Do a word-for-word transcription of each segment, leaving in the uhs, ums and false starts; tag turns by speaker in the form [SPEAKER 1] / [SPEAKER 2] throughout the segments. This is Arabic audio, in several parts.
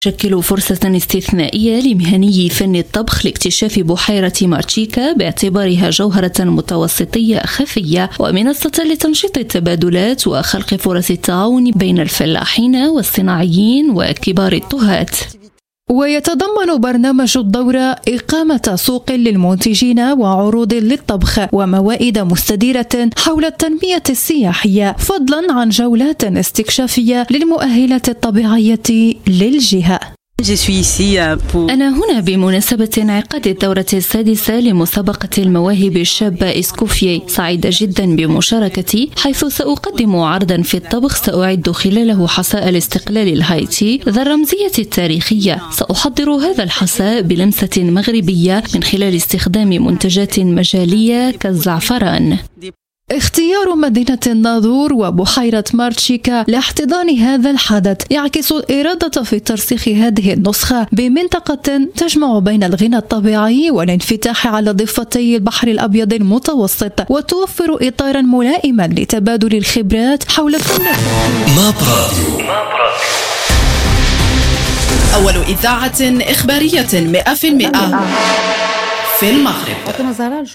[SPEAKER 1] تشكل فرصة استثنائية لمهني فن الطبخ لاكتشاف بحيرة مارتشيكا باعتبارها جوهرة متوسطية خفية ومنصة لتنشيط التبادلات وخلق فرص التعاون بين الفلاحين والصناعيين وكبار الطهاة.
[SPEAKER 2] ويتضمن برنامج الدورة إقامة سوق للمنتجين وعروض للطبخ وموائد مستديرة حول التنمية السياحية، فضلا عن جولات استكشافية للمؤهلات الطبيعية للجهة.
[SPEAKER 1] أنا هنا بمناسبة انعقاد الدورة السادسة لمسابقة المواهب الشابة إسكوفيي. سعيدة جدا بمشاركتي، حيث سأقدم عرضا في الطبخ سأعد خلاله حساء الاستقلال الهايتي ذا الرمزية التاريخية. سأحضر هذا الحساء بلمسة مغربية من خلال استخدام منتجات مجالية كالزعفران.
[SPEAKER 2] اختيار مدينة الناظور وبحيرة مارتشيكا لاحتضان هذا الحدث يعكس الإرادة في ترسيخ هذه النسخة بمنطقة تجمع بين الغنى الطبيعي والانفتاح على ضفتي البحر الأبيض المتوسط، وتوفر إطارا ملائما لتبادل الخبرات حول فن
[SPEAKER 3] أول إذاعة إخبارية مئة في المئة في المغرب.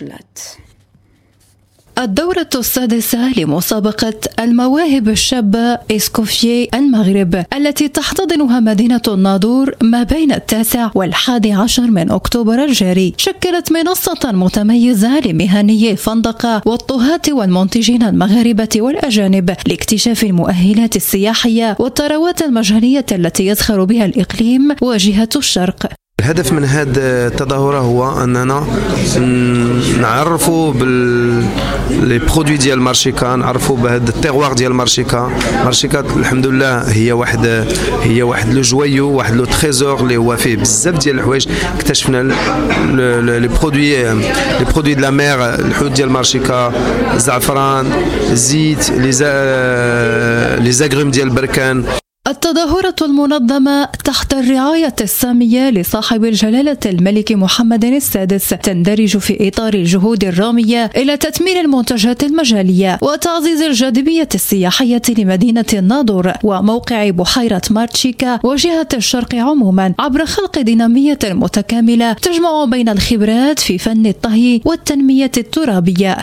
[SPEAKER 2] الدورة السادسة لمسابقة المواهب الشابة إسكوفيي المغرب التي تحتضنها مدينة الناظور ما بين التاسع والحادي عشر من أكتوبر الجاري شكلت منصة متميزة لمهني الفندقة والطهاة والمنتجين المغاربة والأجانب لاكتشاف المؤهلات السياحية والثروات المجانية التي يزخر بها الإقليم وجهة الشرق.
[SPEAKER 4] الهدف من هذه التظاهرة هو أننا نعرفوا باللي برودوي ديال مارشيكا، نعرفوا بهذا التيغوار ديال مارشيكا. مارشيكا الحمد لله هي واحد هي واحد لو جويو، واحد لو تريزور اللي هو فيه بزاف ديال الحوايج. اكتشفنا لي برودوي لي برودوي د لا مير، الحوت ديال مارشيكا، الزعفران، الزيت، لي زاغروم ديال البركان.
[SPEAKER 2] التظاهرة المنظمة تحت الرعاية السامية لصاحب الجلالة الملك محمد السادس تندرج في إطار الجهود الرامية إلى تثمين المنتجات المجالية وتعزيز الجاذبية السياحية لمدينة الناظور وموقع بحيرة مارتشيكا وجهة الشرق عموما عبر خلق دينامية متكاملة تجمع بين الخبرات في فن الطهي والتنمية الترابية.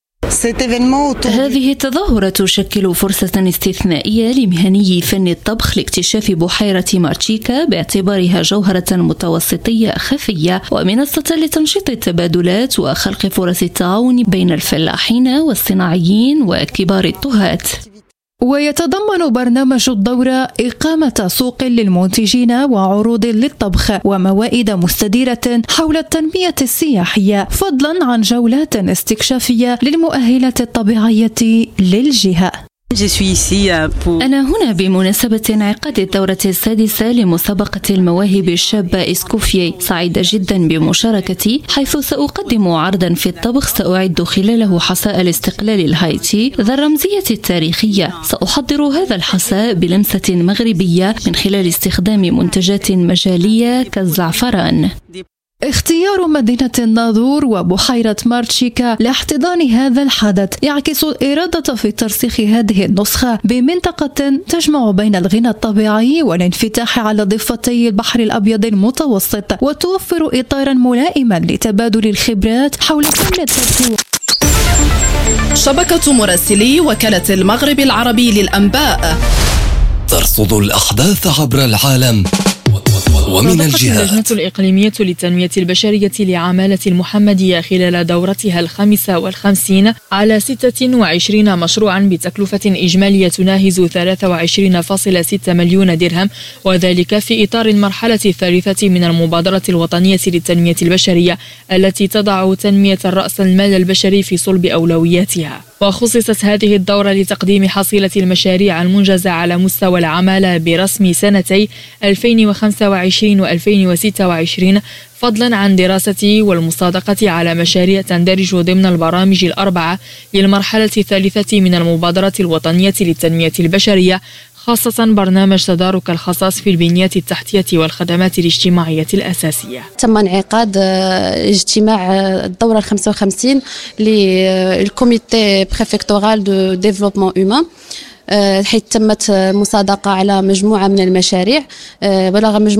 [SPEAKER 1] هذه التظاهرة تشكل فرصة استثنائية لمهني فن الطبخ لاكتشاف بحيرة مارتشيكا باعتبارها جوهرة متوسطية خفية ومنصة لتنشيط التبادلات وخلق فرص التعاون بين الفلاحين والصناعيين وكبار الطهاة.
[SPEAKER 2] ويتضمن برنامج الدورة إقامة سوق للمنتجين وعروض للطبخ وموائد مستديرة حول التنمية السياحية، فضلا عن جولات استكشافية للمؤهلات الطبيعية للجهة.
[SPEAKER 1] أنا هنا بمناسبة انعقاد الدورة السادسة لمسابقة المواهب الشابة إسكوفيي. سعيدة جدا بمشاركتي، حيث سأقدم عرضا في الطبخ سأعد خلاله حساء الاستقلال الهايتي ذا الرمزية التاريخية. سأحضر هذا الحساء بلمسة مغربية من خلال استخدام منتجات مجالية كالزعفران.
[SPEAKER 2] اختيار مدينة الناظور وبحيرة مارتشيكا لاحتضان هذا الحدث يعكس الإرادة في ترسيخ هذه النسخة بمنطقة تجمع بين الغنى الطبيعي والانفتاح على ضفتي البحر الأبيض المتوسط، وتوفر إطارا ملائما لتبادل الخبرات حول فن الطبخ.
[SPEAKER 3] شبكة مراسلي وكالة المغرب العربي للأنباء
[SPEAKER 5] ترصد الأحداث عبر العالم ومن الجهات.
[SPEAKER 6] اللجنة الإقليمية للتنمية البشرية لعمالة المحمدية خلال دورتها الخامسة والخمسين على ستة وعشرين مشروعا بتكلفة إجمالية تناهز ثلاثة وعشرين فاصلة ستة مليون درهم، وذلك في إطار المرحلة الثالثة من المبادرة الوطنية للتنمية البشرية التي تضع تنمية رأس المال البشري في صلب أولوياتها. وخصصت هذه الدورة لتقديم حصيلة المشاريع المنجزة على مستوى العمالة برسم سنتي ألفين وخمسة وعشرين وألفين وستة وعشرين، فضلا عن دراسة والمصادقة على مشاريع تندرج ضمن البرامج الأربعة للمرحلة الثالثة من المبادرة الوطنية للتنمية البشرية، خاصة برنامج تدارك الخصاص في البنيات التحتية والخدمات الاجتماعية الأساسية.
[SPEAKER 7] تم انعقاد اجتماع الدورة الخمسة وخمسين للكوميتي بريفكتورال دو ديفلوبمون هومان حيث تمت مصادقة على مجموعة من المشاريع. بلغ مجموعة